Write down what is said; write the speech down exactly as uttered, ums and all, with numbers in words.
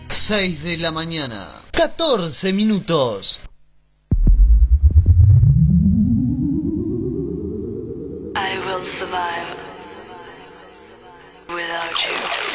seis de la mañana, catorce minutos. I will survive without you.